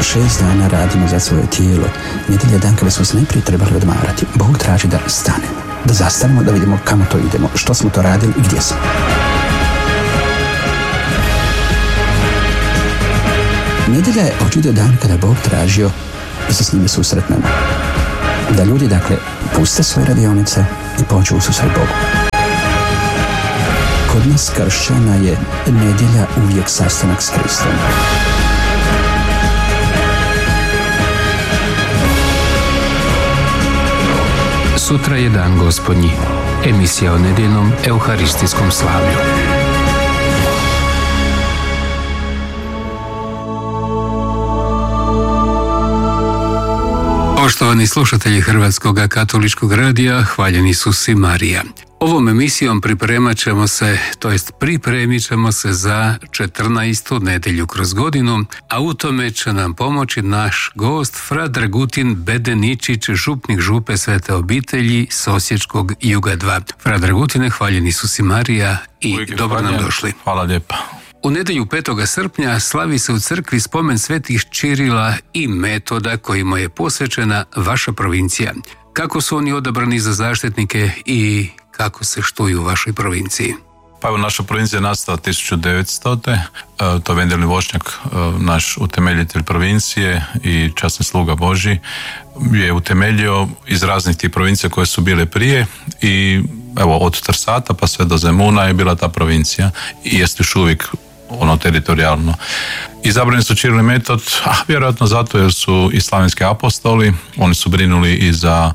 6 dana radimo za svoje tijelo. Nedjelja je dan kada smo se najprije trebali odmarati. Bog traži da stanemo, da zastanemo, da vidimo kamo to idemo, što smo to radili i gdje smo. Nedjelja je očito dan kada je Bog tražio da se s njime susretnemo. Da ljudi, dakle, puste svoje radionice i pođu u susret Bogu. Kod nas kršćana je nedjelja uvijek sastanak s Kristom. Sutra je dan Gospodnji. Emisija o nedjeljnom euharistijskom slavlju. Poštovani slušatelji Hrvatskog katoličkog radija, hvaljeni Isus i Marija. Ovom emisijom pripremit ćemo se za 14. nedjelju kroz godinu, a u tome će nam pomoći naš gost Fra Dragutin Bedeničić, župnik župe Svete obitelji s Osječkog Juga 2. Fra Dragutine, hvaljeni Isus i Marija i dobro nam došli. Hvala lijepa. U nedjelju 5. srpnja slavi se u crkvi spomen svetih Čirila i Metoda kojima je posvećena vaša provincija. Kako su oni odabrani za zaštitnike i kako se štuju u vašoj provinciji? Pa evo, naša provincija je nastala 1900. To je Vendelni Vošnjak, naš utemeljitelj provincije i časni sluga Božji, je utemeljio iz raznih tih provincija koje su bile prije i evo, od Trsata pa sve do Zemuna je bila ta provincija i jest još uvijek teritorijalno. Izabrani su Čiril i Metod, vjerojatno zato jer su i slavenski apostoli, oni su brinuli i za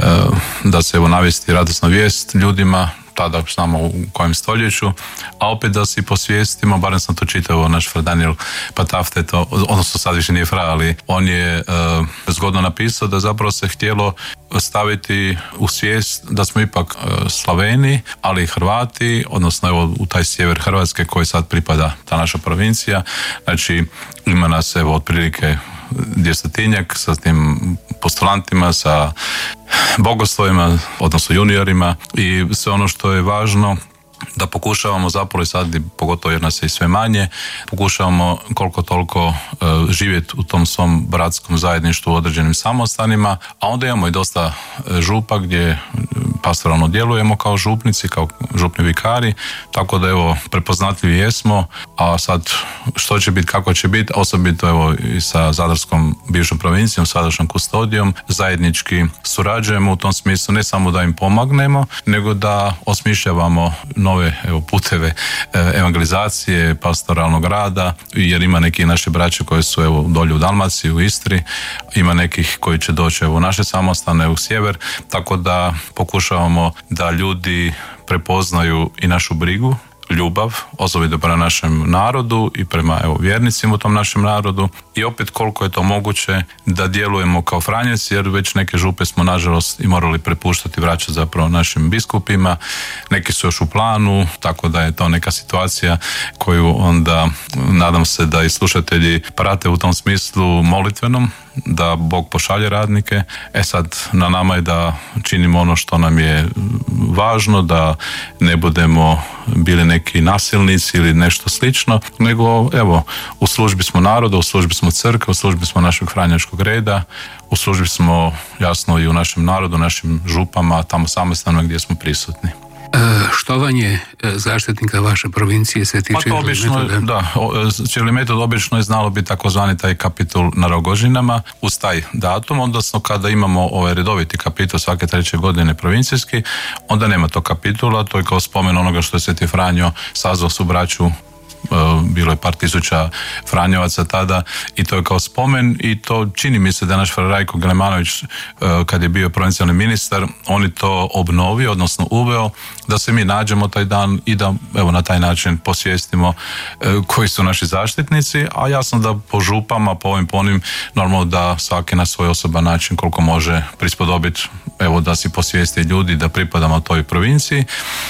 da se navesti radosna vijest ljudima, tada znamo u kojem stoljeću, a opet da si posvijestimo, barem sam to čitao, naš Fra Daniel Patafte, odnosno sad više nije Fra, ali on je zgodno napisao da zapravo se htjelo staviti u svijest da smo ipak Slaveni, ali i Hrvati, odnosno evo u taj sjever Hrvatske koji sad pripada ta naša provincija. Znači ima nas evo otprilike 200-tinjak sa tim postulantima, sa bogoslovima, odnosno juniorima i sve ono što je važno da pokušavamo zapravo i sad, pogotovo jer nas je i sve manje, pokušavamo koliko toliko živjeti u tom svom bratskom zajedništvu u određenim samostanima, a onda imamo i dosta župa gdje pastoralno djelujemo kao župnici, kao župni vikari, tako da evo prepoznatljivi jesmo, a sad što će biti, kako će biti, osobito evo i sa Zadarskom bivšom provincijom, sadašnjom kustodijom, zajednički surađujemo u tom smislu, ne samo da im pomognemo, nego da osmišljavamo nove puteve evangelizacije, pastoralnog rada, jer ima neki naše braće koje su dolje u Dalmaciji, u Istri, ima nekih koji će doći u naše samostane u sjever, tako da pokušavamo da ljudi prepoznaju i našu brigu, ljubav, osobito prema našem narodu i prema vjernicima u tom našem narodu i opet koliko je to moguće da djelujemo kao Franjevci, jer već neke župe smo nažalost i morali prepuštati, vraćati zapravo našim biskupima, neki su još u planu, tako da je to neka situacija koju onda nadam se da i slušatelji prate u tom smislu molitvenom, da Bog pošalje radnike. Sad na nama je da činimo ono što nam je važno, da ne budemo bili neki nasilnici ili nešto slično, nego u službi smo naroda, u službi smo crkve, u službi smo našeg franjačkog reda, u službi smo jasno i u našem narodu, našim župama, tamo samostalno gdje smo prisutni. Štovanje zaštitnika vaše provincije se tiče Čiril i Metoda? Da, Čiril i Metod obično je znalo biti takozvani taj kapitul na Rogožinama uz taj datum, odnosno kada imamo redoviti kapitul svake 3. godine provincijski, onda nema tog kapitula, to je kao spomen onoga što je Sveti Franjo sazvao su braću, bilo je par tisuća Franjevaca tada i to je kao spomen i to čini mi se da naš Fra Rajko Glemanović kad je bio provincijalni ministar, on je to obnovio, odnosno uveo da se mi nađemo taj dan i da na taj način posvijestimo koji su naši zaštitnici, a jasno da po župama, po ovim ponim, normalno da svaki na svoj osoban način koliko može prispodobiti, da si posvijesti ljudi da pripadamo toj provinciji.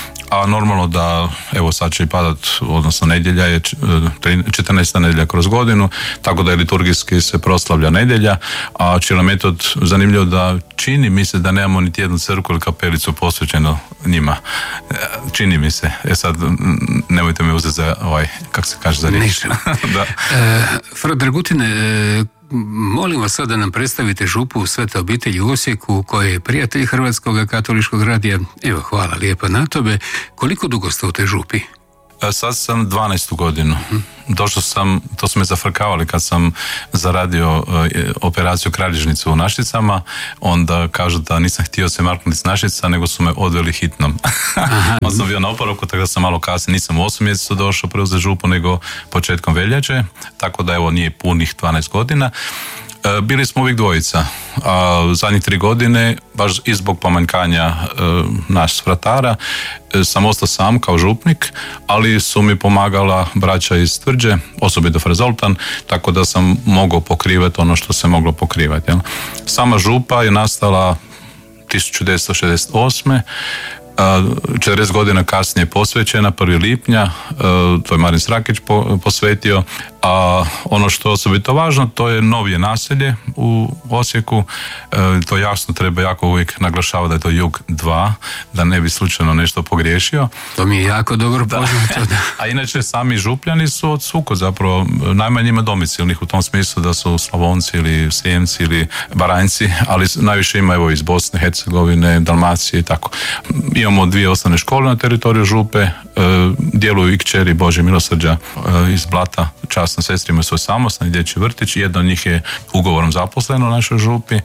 A normalno da, sad će i padat, odnosno nedjelja je 14. nedjelja kroz godinu, tako da je liturgijski se proslavlja nedjelja, a Čiril i Metod, zanimljivo da čini mi se da nemamo niti jednu crkvu ili kapelicu posvećenu njima. Čini mi se. Sad, nemojte me uzeti za kako se kaže, za riječ. Da. Fra Dragutine, molim vas sad da nam predstavite župu Svete obitelji u Osijeku, koji je prijatelj Hrvatskog katoličkog radija. Evo, hvala lijepa na tome. Koliko dugo ste u toj župi? Sad sam 12. godinu. Došao sam, to su me zafrkavali kad sam zaradio operaciju kralježnice u Našicama, onda kažu da nisam htio se marknuti s Našica, nego su me odveli hitnom. Onda sam bio na oporavku, tako da sam malo kasnije, nisam u 8 mjesecu došao preuzeti župu, nego početkom veljače, tako da evo nije punih 12 godina. Bili smo uvijek dvojica, a zadnjih 3 godine, baš i zbog pomanjkanja nas vratara, sam ostao sam kao župnik, ali su mi pomagala braća iz Tvrđe, osobito fra Zoltan, tako da sam mogao pokrivati ono što se moglo pokrivati. Jel? Sama župa je nastala 1968. 40 godina kasnije posvećena, 1. lipnja, to je Marin Srakić posvetio, a ono što je osobito važno, to je novije naselje u Osijeku, to jasno treba jako uvijek naglašavati da je to Jug 2, da ne bi slučajno nešto pogriješio. To mi je jako dobro poznato. A inače sami župljani su od suko zapravo najmanje ima domicilnih u tom smislu da su Slavonci ili Srijemci ili Baranjci, ali najviše ima evo iz Bosne, Hercegovine, Dalmacije i tako. Imamo 2 osnovne škole na teritoriju župe, djeluju i kćeri Božje milosrđa iz Blata, časna sestra ima svoj samostan dječji vrtić, jedna od njih je ugovorom zaposlena u našoj župi,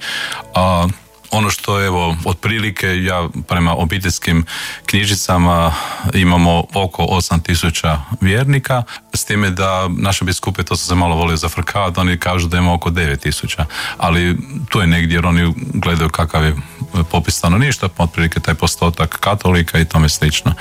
a ono što evo, otprilike ja prema obiteljskim knjižicama imamo oko 8.000 vjernika, s time da naše biskupe, to su se malo volio zafrkavati, oni kažu da ima oko 9.000, ali tu je negdje jer oni gledaju kakav je popis stanovništva, pa otprilike taj postotak katolika i tome slično.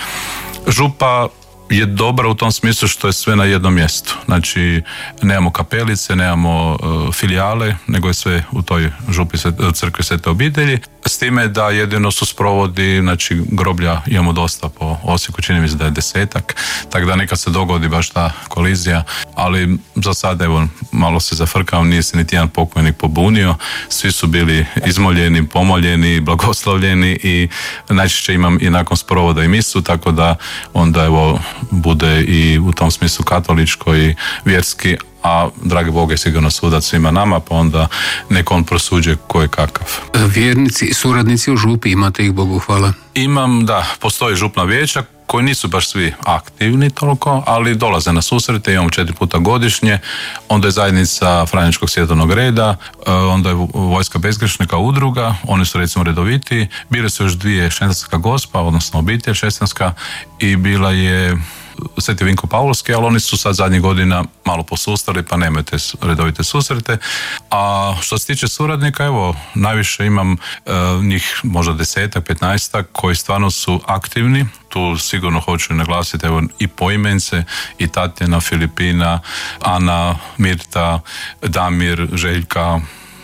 Župa je dobra u tom smislu što je sve na jednom mjestu. Znači, nemamo kapelice, nemamo filijale, nego je sve u toj župi crkve Svete obitelji. S time da jedino su sprovodi, znači groblja imamo dosta po Osijeku, čini mi se da je 10-ak, tako da nekad se dogodi baš ta kolizija, ali za sad evo malo se zafrkao, nije se niti jedan pokojnik pobunio, svi su bili izmoljeni, pomoljeni, blagoslovljeni i najčešće imam i nakon sprovoda i misu, tako da onda evo bude i u tom smislu katoličko i vjerski, a dragi Bog je sigurno sudac svima nama, pa onda neko on prosuđe ko je kakav. Vjernici, suradnici u župi, imate ih, Bogu hvala? Imam, da, postoji župna vijeća koji nisu baš svi aktivni toliko, ali dolaze na susrete, imamo 4 puta godišnje, onda je zajednica Franjevačkog svjetovnog reda, onda je Vojska bezgrešnika udruga, oni su recimo redoviti, bile su još 2 šestanska gospa, odnosno obitelj šestanska, i bila je Sveti Vinko Pavlovski, ali oni su sad zadnjih godina malo posustali, pa nemaju te redovite susrete. A što se tiče suradnika, evo, najviše imam njih možda 10-ak, 15-ak koji stvarno su aktivni. Tu sigurno hoću naglasiti evo i poimence, i Tatjana, Filipina, Ana, Mirta, Damir, Željka,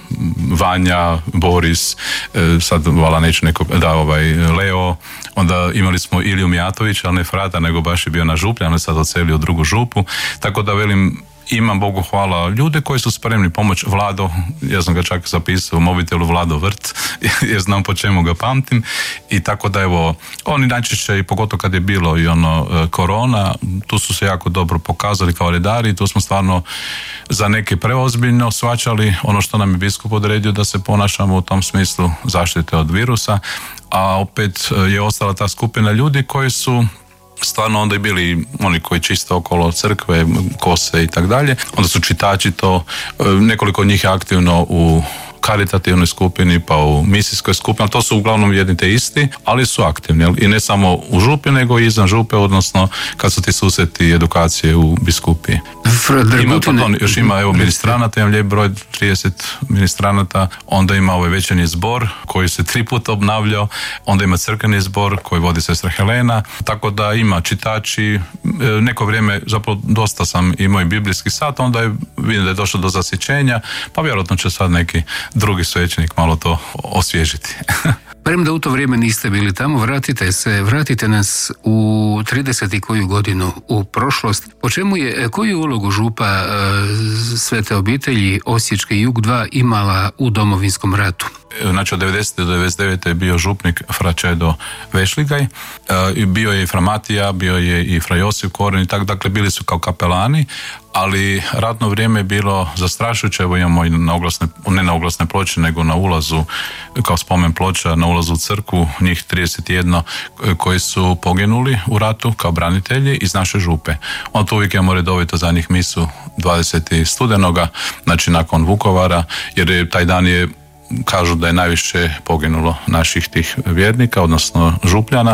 Vanja, Boris, sad vala neću nekog, Leo, onda imali smo Iliju Mijatović, ali ne frata, nego baš je bio na župlji, on je sad odselio u drugu župu, tako da velim, imam, Bogu hvala, ljude koji su spremni pomoći. Vlado, ja sam ga čak zapisao u mobitelu, Vlado Vrt, jer znam po čemu ga pamtim, i tako da evo, oni najčešće, i pogotovo kad je bilo i korona, tu su se jako dobro pokazali kao redari, tu smo stvarno za neke preozbiljno shvaćali ono što nam je biskup odredio da se ponašamo u tom smislu zaštite od virusa, a opet je ostala ta skupina ljudi koji su stvarno onda i bili oni koji čiste okolo crkve, kose i tak dalje. Onda su čitači to, nekoliko od njih je aktivno u karitativnoj skupini, pa u misijskoj skupini, to su uglavnom jedni te isti, ali su aktivni. I ne samo u župi, nego i izvan župe, odnosno kad su ti susreti edukacije u biskupiji. Još ima evo ministranata, imam lijep broj 30 ministranata, onda ima ovaj večernji zbor koji se 3 puta obnavljao, onda ima crkveni zbor koji vodi sestra Helena, tako da ima čitači, neko vrijeme zapravo dosta sam imao i biblijski sat, onda vidim da je došlo do zasjećenja, pa vjerojatno će sad neki drugi svećenik malo to osvježiti. Premda u to vrijeme niste bili tamo, vratite nas u 30. koju godinu u prošlost. Po čemu je, koju ulogu župa Svete obitelji Osječke Jug 2 imala u Domovinskom ratu? znači od 90. do 99. je bio župnik fra Čedo Vešligaj, bio je i fra Matija, bio je i fra Josip Koren i tako, dakle bili su kao kapelani, ali ratno vrijeme je bilo zastrašujuće. Evo imamo i ne na oglasne ploče, nego na ulazu, kao spomen ploča, na ulazu u crkvu, njih 31 koji su poginuli u ratu kao branitelji iz naše župe. On tu uvijek imamo redovito za njih misu 20. studenoga, znači nakon Vukovara, jer taj dan je, kažu da je najviše poginulo naših tih vjernika, odnosno župljana,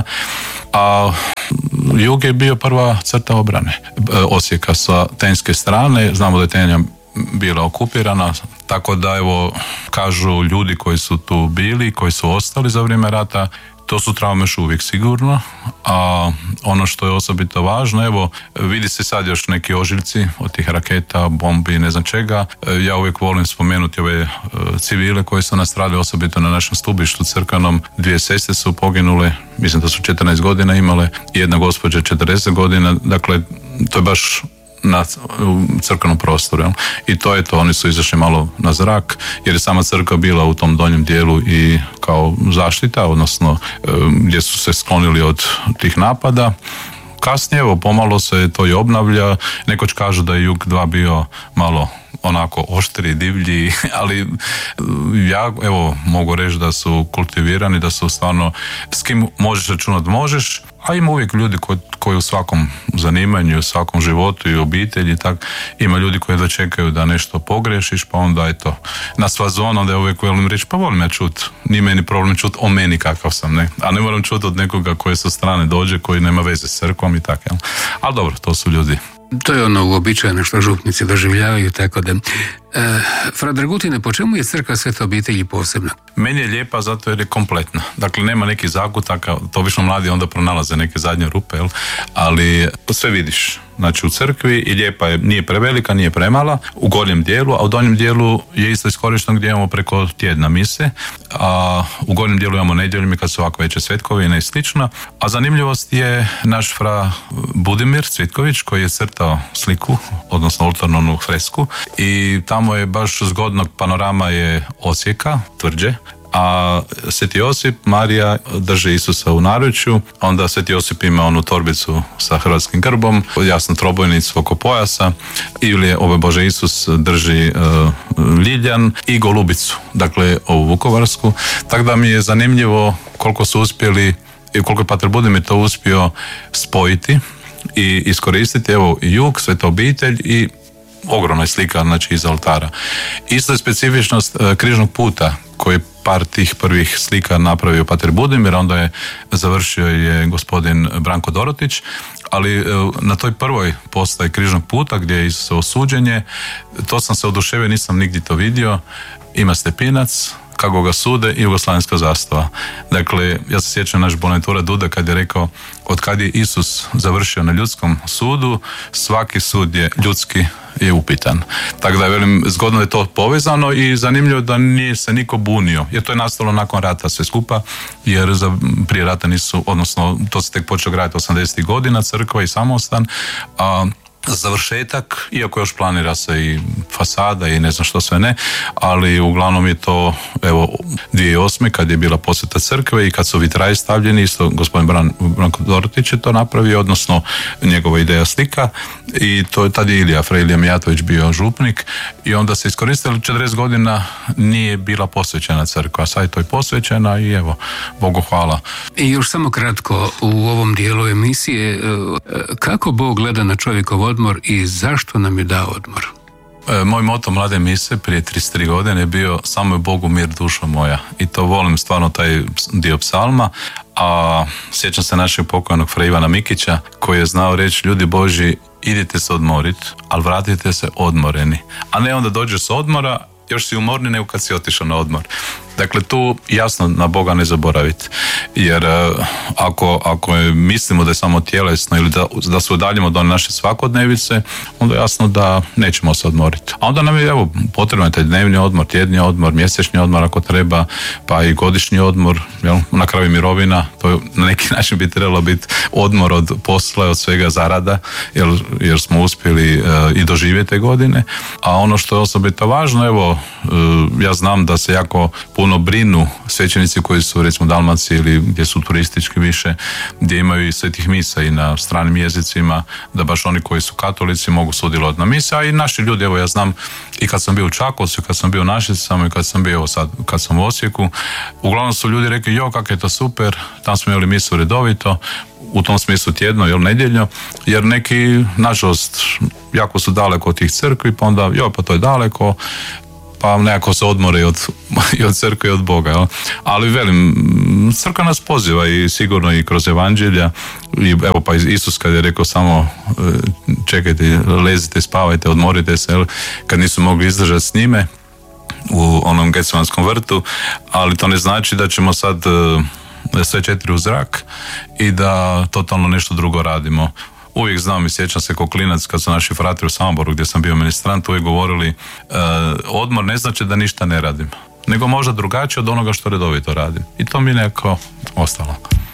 a jug je bio prva crta obrane Osijeka sa tenjske strane. Znamo da je Tenja bila okupirana, tako da evo kažu ljudi koji su tu bili, koji su ostali za vrijeme rata, to su traume još uvijek sigurno, a ono što je osobito važno, evo vidi se sad još neki ožiljci od tih raketa, bombi, ne znam čega. Ja uvijek volim spomenuti ove civile koji su nastradali, osobito na našem stubištu crkvenom. 2 sestre su poginule, mislim da su 14 godina imale, jedna gospođa 40 godina, dakle to je baš na crkvenom prostoru. Jel? I to je to, oni su izašli malo na zrak, jer je sama crkva bila u tom donjem dijelu i kao zaštita, odnosno gdje su se sklonili od tih napada. Kasnije, evo, pomalo se to i obnavlja. Nekoć kažu da je Jug 2 bio malo onako oštri, divlji, ali ja, evo, mogu reći da su kultivirani, da su stvarno, s kim možeš računati, možeš, a ima uvijek ljudi koji u svakom zanimanju, u svakom životu i obitelji, tak, ima ljudi koji da čekaju da nešto pogrešiš, pa onda eto, na svazon, onda je uvijek volim reći, pa volim ja čut, nije meni problem čut o meni kakav sam, ne, a ne moram čut od nekoga koji sa strane dođe, koji nema veze s crkvom i tako, jel? Ali dobro, to su ljudi. To je ono uobičajeno što župnici doživljavaju, tako da. Fra Dragutine, po čemu je crkva Svete obitelji posebna? Meni je lijepa zato jer je kompletna. Dakle, nema nekih zakutaka, to obično mladi onda pronalaze neke zadnje rupe, jel? Ali sve vidiš. Znači u crkvi i lijepa je, nije prevelika, nije premala, u gornjem dijelu, a u donjem dijelu je isto iskorišteno gdje imamo preko tjedna mise, a u gornjem dijelu imamo nedjeljom kad su ovako veće svetkovine i slično. A zanimljivost je naš fra Budimir Cvitković koji je crtao sliku, odnosno oltarnu fresku, i tamo je baš zgodnog panorama je Osijeka, tvrđe, a Sveti Josip, Marija drži Isusa u naručju, onda Sveti Josip ima onu torbicu sa hrvatskim grbom, jasno trobojnicu oko pojasa, ili ove Bože Isus drži Ljiljan i golubicu, dakle ovu vukovarsku, tako da mi je zanimljivo koliko su uspjeli i koliko je Pater Budimir to uspio spojiti i iskoristiti, evo i Jug, Sveta obitelj i ogromna je slika, znači iz oltara. Isto je specifičnost križnog puta koji par tih prvih slika napravio Pater Budimir, onda je završio je gospodin Branko Dorotić, ali na toj prvoj postaji križnog puta gdje je osuđenje, to sam se oduševio, nisam nigdje to vidio, ima stepinac, kako ga sude i jugoslavenska zastava. Dakle, ja se sjećam naš Bonaventura Duda kad je rekao, od kad je Isus završio na ljudskom sudu, svaki sud je ljudski je upitan. Tako da velim, zgodno je to povezano i zanimljivo da nije se niko bunio, jer to je nastalo nakon rata sve skupa, jer prije rata nisu, odnosno to se tek počeo graditi 80. godina, crkva i samostan, a završetak, iako još planira se i fasada i ne znam što sve ne, ali uglavnom je to, evo, 2008. kad je bila posjeta crkve i kad su vitraji stavljeni, isto gospodin Branko Dorotić je to napravio, odnosno njegova ideja slika, i to tad je Fra Ilija Mijatović bio župnik i onda se iskoristili 40 godina nije bila posvećena crkva, sad je to i posvećena i evo, Bogu hvala. I još samo kratko u ovom dijelu emisije, kako Bog gleda na čovjekov odmor i zašto nam je dao odmor? Moj moto mlade mise prije 33 godine je bio samo je Bogu mir dušo moja, i to volim stvarno taj dio psalma. A sjećam se našeg pokojnog fra Ivana Mikića koji je znao reći, ljudi Božji, idite se odmoriti, ali vratite se odmoreni, a ne onda dođeš s odmora još si umorni nego kad si otišao na odmor. Dakle, tu jasno na Boga ne zaboraviti, jer ako mislimo da je samo tjelesno ili da se udaljimo do naše svakodnevice, onda jasno da nećemo se odmoriti. A onda nam je, evo, potrebno je taj dnevni odmor, tjedni odmor, mjesečni odmor ako treba, pa i godišnji odmor, jel? Na kraju mirovina, to na neki način bi trebalo biti odmor od posla, od svega zarada, jer smo uspjeli i doživjeti te godine. A ono što je osobito važno, evo, ja znam da se jako puno puno brinu svećenici koji su recimo u Dalmaciji ili gdje su turistički više, gdje imaju i svetih misa i na stranim jezicima, da baš oni koji su katolici mogu sudjelovati na misa, a i naši ljudi, evo ja znam i kad sam bio u Čakovcu, kad sam bio u Našicama i kad sam bio sad, kad sam u Osijeku, uglavnom su ljudi rekli, kako je to super, tam smo imali misu redovito, u tom smislu tjedno ili nedjeljno, jer neki, nažalost, jako su daleko od tih crkvi, pa onda, pa to je daleko, pa nekako se odmore i od crkve i od Boga. Jel? Ali velim, crkva nas poziva i sigurno i kroz evanđelja, i evo pa Isus kad je rekao samo čekajte, lezite, spavajte, odmorite se, jel? Kad nisu mogli izdržati s njime u onom Getsemanskom vrtu, ali to ne znači da ćemo sad sve 4 u zrak i da totalno nešto drugo radimo. Uvijek znam i sjećam se kao klinac kad su naši fratri u Samoboru gdje sam bio ministrant uvijek govorili odmor ne znači da ništa ne radim, nego možda drugačije od onoga što redovito radim. I to mi je nekako ostalo.